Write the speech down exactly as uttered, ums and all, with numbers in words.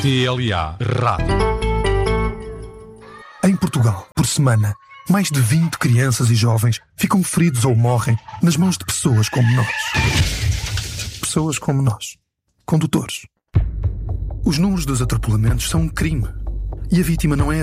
T L A Rádio. Em Portugal, por semana, mais de vinte crianças e jovens ficam feridos ou morrem nas mãos de pessoas como nós. Pessoas como nós. Condutores. Os números dos atropelamentos são um crime. E a vítima não é